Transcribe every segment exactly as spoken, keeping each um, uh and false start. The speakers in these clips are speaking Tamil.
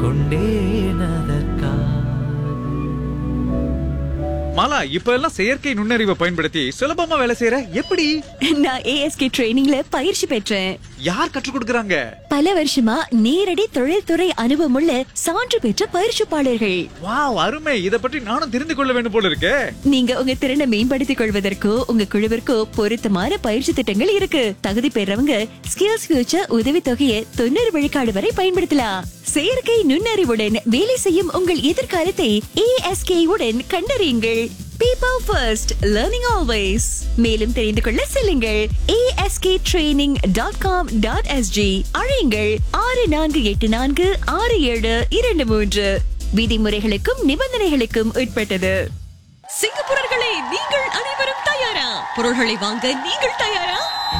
கொண்டேன் அதற்காக. மாலா, இப்ப எல்லாம் செயற்கை நுண்ணறிவை பயன்படுத்தி சுலபமா வேலை செய்யற எப்படி? நான் ஏஎஸ்கே ட்ரெய்னிங்ல பயிற்சி பெற்றேன். யார் கற்றுக் கொடுக்கறாங்க? பல வருஷமா நேரடி தொழில்துறை அனுபவமுள்ள சான்று பெற்ற பயிற்சிப்பாளர்கள். வாவ், அருமை. இத பற்றி நானும் தெரிந்து கொள்ள வேண்டும் போல இருக்கே. நீங்க உங்க திறனை மேம்படுத்திக் கொள்வதற்கோ உங்க குழுவிற்கோ பொருத்தமான பயிற்சி திட்டங்கள் இருக்கு. தகுதி பெறவங்க ஸ்கில்ஸ் ஃபியூச்சர் உதவித்தொகையை தொண்ணூறு விழுக்காடு வரை பயன்படுத்தலாம். செயற்கை நுண்ணறிவுடன் வேலை செய்யும் உங்கள் எதிர்காலத்தை ஏஎஸ்கே உடன் கண்டறியுங்கள். People first, learning always. மேலும் தெரிந்து கொள்ள செல்லுங்கள் A S K training dot com dot S G. அழையுங்கள் ஆறு நான்கு எட்டு நான்கு ஆறு ஏழு இரண்டு மூன்று. விதிமுறைகளுக்கும் நிபந்தனைகளுக்கும் உட்பட்டது. சிங்கப்பூரர்களே, நீங்கள் அனைவரும் தயாரா? பொருள்களை வாங்க நீங்கள் தயாரா?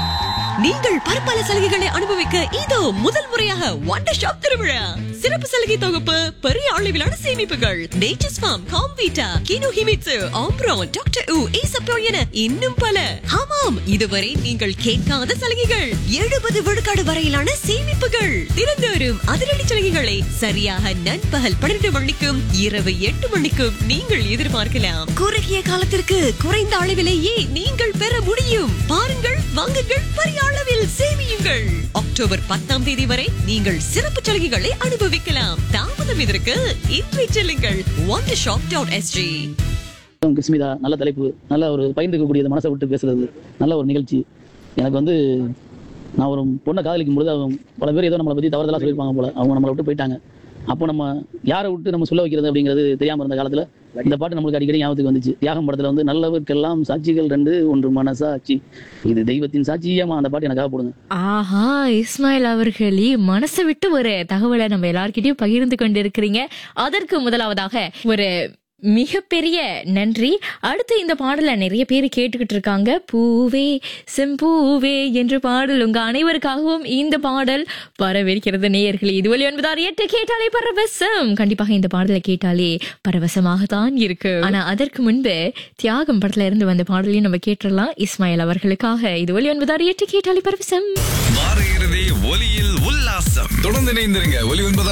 நீங்கள் பற்பல சலுகைகளை அனுபவிக்க இதோ முதல் முறையாக வண்டர் ஷாப் திருவிழா. சிறப்பு சலுகை தொகுப்பு, பெரிய அளவிலான சேமிப்புகள், nature's form, Comvita, GNU Himitsu, ஆம்ப்ரோன், doctor உ, ஈசப்போ என இன்னும் பல. ஆமாம், இதுவரை நீங்கள் கேட்காத சலுகைகள். எழுபது விழுக்காடு வரையிலான சேமிப்புகள். தினந்தோறும் அதிரடி சலுகைகளை சரியாக நண்பகல் பன்னிரண்டு மணிக்கும் இரவு எட்டு மணிக்கும் நீங்கள் எதிர்பார்க்கலாம். குறுகிய காலத்திற்கு குறைந்த அளவிலேயே நீங்கள் பெற முடியும். பாருங்கள், வாங்குங்கள், பெரிய அளவில் சேமியுங்கள். அக்டோபர் பத்தாம் தேதி வரை நீங்கள் சிறப்பு சலுகைகளை அனுபவிக்கலாம். தாமதம் இதற்கு இன்றை செல்லுங்கள் wonder shop dot s g. கிஸ்மிதா, நல்ல தலைப்பு, நல்ல ஒரு பகிர்ந்துக்கக்கூடியது, மனசை விட்டு பேசுறது, நல்ல ஒரு நிகழ்ச்சி. எனக்கு வந்து நான் ஒரு பொண்ணை காதலிக்கும் பொழுது அவங்க பல பேர் ஏதோ நம்மளை பற்றி தவறுதலாக சொல்லியிருப்பாங்க போல. அவங்க நம்மளை விட்டு போயிட்டாங்க. அப்போ நம்ம யாரை விட்டு நம்ம சொல்ல வைக்கிறது அப்படிங்கிறது தெரியாமல் இருந்த காலத்தில் இந்த பாட்டு நம்மளுக்கு அடிக்கடி ஞாபகத்துக்கு வந்துச்சு. தியாகம் படத்தில் வந்து நல்லவர்க்கெல்லாம் சாட்சிகள் ரெண்டு, ஒன்று மனசாட்சி, இது தெய்வத்தின் சாட்சியமா, அந்த பாட்டு எனக்காக போடுங்க. ஆஹா, இஸ்மாயில் அவர்களே, மனசை விட்டு ஒரு தகவலை நம்ம எல்லார்கிட்டயும் பகிர்ந்து கொண்டு இருக்கிறீங்க. அதற்கு முதலாவதாக ஒரு மிகப்பெரிய நன்றி. அடுத்து இந்த பாடல நிறைய பேர் கேட்டுக்கிட்டு இருக்காங்க. பூவே செம்பூவே என்ற பாடல் உங்க அனைவருக்காகவும் இந்த பாடல் வரவேற்கிறது. நேயர்களே, இது ஒலி ஒன்பதாறு எட்டு கேட்டாலே பரவசம். கண்டிப்பாக இந்த பாடலை கேட்டாலே பரவசமாகத்தான் இருக்கு. ஆனா அதற்கு முன்பு தியாகம் படத்துல இருந்து வந்த பாடலையும் நம்ம கேட்டுடலாம் இஸ்மாயில் அவர்களுக்காக. இது ஒலி ஒன்பதாறு எட்டு கேட்டாலே பரவசம். வார இறுதி ஒலியில் உல்லாசம். தொடர்ந்து இணைந்திருங்க. ஒலி ஒன்பது